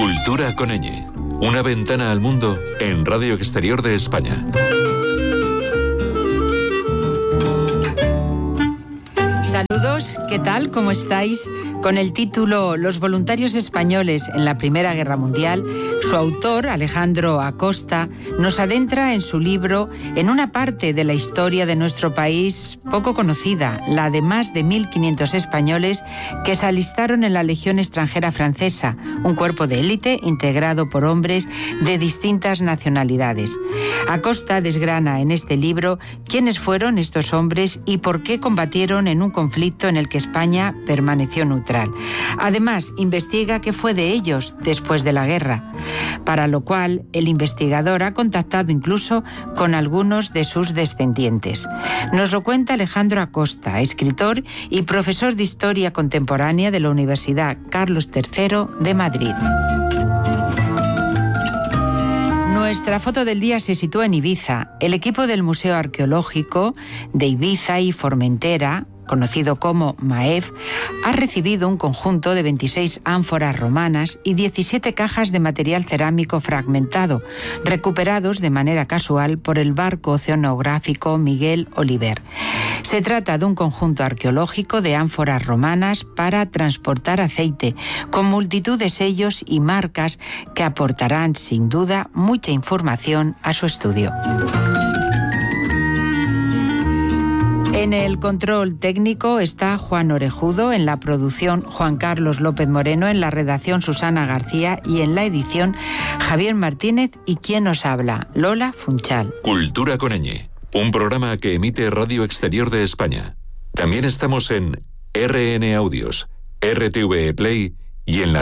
Cultura con ñ. Una ventana al mundo en Radio Exterior de España. Saludos, ¿qué tal? ¿Cómo estáis? Con el título Los voluntarios españoles en la Primera Guerra Mundial, su autor, Alejandro Acosta, nos adentra en su libro en una parte de la historia de nuestro país poco conocida, la de más de 1.500 españoles que se alistaron en la Legión Extranjera Francesa, un cuerpo de élite integrado por hombres de distintas nacionalidades. Acosta desgrana en este libro quiénes fueron estos hombres y por qué combatieron en un conflicto en el que España permaneció neutral. Además, investiga qué fue de ellos después de la guerra, para lo cual el investigador ha contactado incluso con algunos de sus descendientes. Nos lo cuenta Alejandro Acosta, escritor y profesor de Historia Contemporánea de la Universidad Carlos III de Madrid. Nuestra foto del día se sitúa en Ibiza. El equipo del Museo Arqueológico de Ibiza y Formentera, conocido como MAEF, ha recibido un conjunto de 26 ánforas romanas y 17 cajas de material cerámico fragmentado, recuperados de manera casual por el barco oceanográfico Miguel Oliver. Se trata de un conjunto arqueológico de ánforas romanas para transportar aceite, con multitud de sellos y marcas que aportarán, sin duda, mucha información a su estudio. En el control técnico está Juan Orejudo, en la producción Juan Carlos López Moreno, en la redacción Susana García y en la edición Javier Martínez y quien nos habla, Lola Funchal. Cultura con ñ, un programa que emite Radio Exterior de España. También estamos en RN Audios, RTV Play y en la